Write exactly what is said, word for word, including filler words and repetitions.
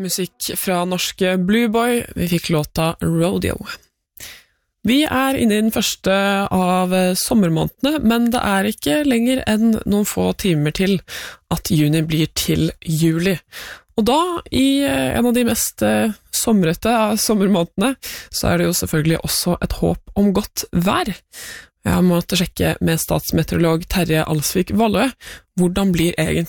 Musikk fra norske Blueboy, vi fikk låta Rodeo. Vi er inne i den første av sommermånedene, men det er ikke lenger enn noen få timer til at juni blir til juli. Og da, i en av de mest somrete av sommermånedene, så er det jo selvfølgelig også et håp om godt vær. Jeg måtte sjekke med statsmeteorolog Terje Alsvik Vallø, hvordan blir egentlig